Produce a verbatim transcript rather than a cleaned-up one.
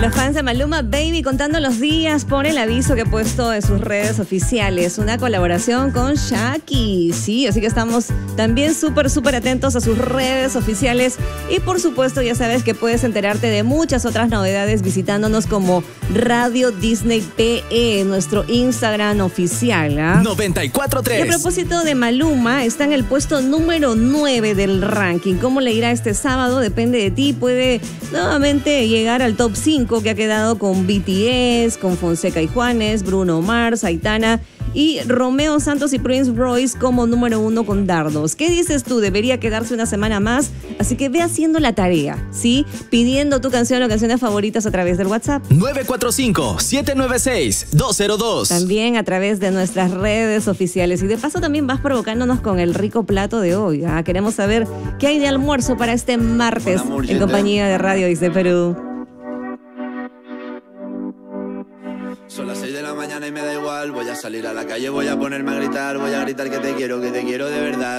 Los fans de Maluma Baby contando los días por el aviso que ha puesto en sus redes oficiales. Una colaboración con Shaki. Sí, así que estamos también súper, súper atentos a sus redes oficiales. Y por supuesto, ya sabes que puedes enterarte de muchas otras novedades visitándonos como Radio Disney P E, nuestro Instagram oficial. ¿eh? noventa y cuatro punto tres. Y a propósito de Maluma, está en el puesto número nueve del ranking. ¿Cómo le irá este sábado? Depende de ti. Puede nuevamente llegar al top cinco que ha quedado con B T S, con Fonseca y Juanes, Bruno Mars, Aitana y Romeo Santos y Prince Royce como número uno con Dardos. ¿Qué dices tú? Debería quedarse una semana más, así que ve haciendo la tarea, ¿sí? Pidiendo tu canción o canciones favoritas a través del WhatsApp. nueve cuatro cinco, siete nueve seis, dos cero dos. También a través de nuestras redes oficiales. Y de paso también vas provocándonos con el rico plato de hoy. ¿ah? Queremos saber qué hay de almuerzo para este martes en compañía de Radio Disney Perú. Son las seis de la mañana y me da igual. Voy a salir a la calle, voy a ponerme a gritar. Voy a gritar que te quiero, que te quiero de verdad.